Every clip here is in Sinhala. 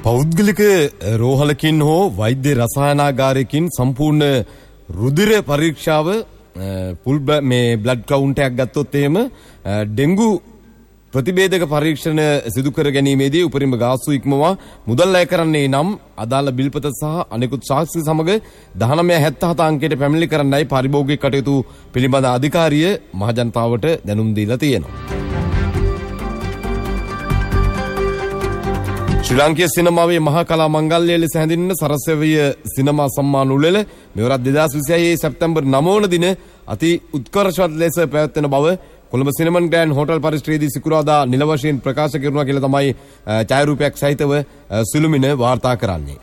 පෞද්ගලික රෝහලකින් හෝ වෛද්‍ය රසායනාගාරයකින් සම්පූර්ණ රුධිර පරීක්ෂාව මේ බ්ලඩ් කවුන්ට් එකක් ගත්තොත් එහෙම ඩෙන්ගු ප්‍රතිබේධක පරීක්ෂණ සිදු කර ගැනීමේදී උපරිම ගාස්තු ඉක්මවා මුදල් වැය කරන්නේ නම් අදාළ බිල්පත සහ අනෙකුත් සාක්ෂි සමග 1977 අංකයට පැමිණිලි කරන්නයි පරිභෝගික කටයුතු පිළිබඳ අධිකාරිය මහජනතාවට දැනුම් දීලා තියෙනවා. ශ්‍රී ලාංකේය සිනමාවේ මහා කලා මංගල්‍යය ලෙස හැඳින්වෙන සරසවිය සිනමා සම්මාන උළෙල මෙවරත් 2026 සැප්තැම්බර් 9 වන දින අති උත්කර්ෂවත් ලෙස පැවැත්වෙන බව කොළඹ සිනමන් ග්‍රෑන්ඩ් හෝටල් පරිශ්‍රයේදී සිකුරාදා නිල වශයෙන් ප්‍රකාශ කෙරුණා කියලා තමයි ඡායාරූපයක් සහිතව සිළුමිණ වාර්තා කරන්නේ.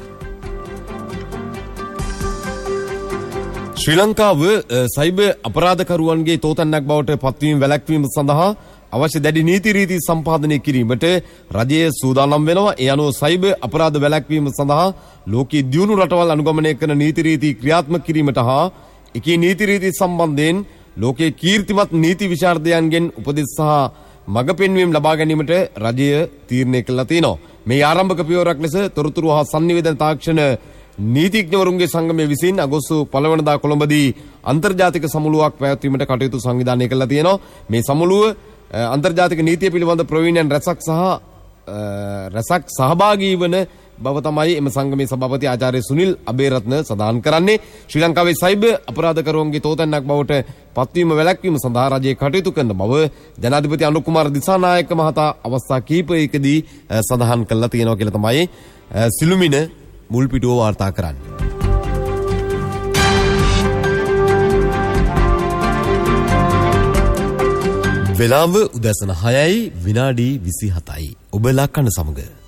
ශ්‍රී ලංකාව සයිබර් අපරාධකරුවන්ගේ තෝතැන්නක් බවට පත්වීම වැළැක්වීම සඳහා අවශ්‍ය දැඩි නීති රීති සම්පාදනය කිරීමට රජය සූදානම් වෙනවා. ඒ අනුව සයිබර් අපරාධ වැළැක්වීම සඳහා ලෝකයේ දියුණු රටවල් අනුගමනය කරන නීති රීති ක්‍රියාත්මක කිරීමට හා එකී නීති රීති සම්බන්ධයෙන් ලෝකයේ කීර්තිමත් නීති විශාරදයන්ගෙන් උපදෙස් සහ මඟ පෙන්වීම් ලබා ගැනීමට රජය තීරණය කළා තියෙනවා. මේ ආරම්භක පියවරක් ලෙස තොරතුරු හා සංනිවේදන තාක්ෂණ නීතිඥවරුන්ගේ සංගමය විසින් අගෝස්තු 1 වෙනිදා කොළඹදී අන්තර්ජාතික සමුළුවක් පැවැත්වීමට කටයුතු සංවිධානය කළා තියෙනවා. මේ සමුළුව අන්තර්ජාතික නීතිය පිළිබඳ ප්‍රවීණයන් රැසක් සහභාගී වන බව තමයි එම සංගමේ සභාපති ආචාර්ය සුනිල් අබේරත්න සඳහන් කරන්නේ. ශ්‍රී ලංකාවේ සයිබර් අපරාධකරුවන්ගේ තෝතැන්නක් බවට පත්වීම වැළැක්වීම සඳහා රජය කටයුතු කරන බව ජනාධිපති අනුර කුමාර දිසානායක මහතා අවස්ථා කිහිපයකදී සඳහන් කළා තියෙනවා කියලා තමයි සිළුමිණ මුල් පිටුව වාර්තා කරන්නේ. වෙලාව උදැසන 6යි විනාඩි 27යි. ඔබ ලක්කන සමග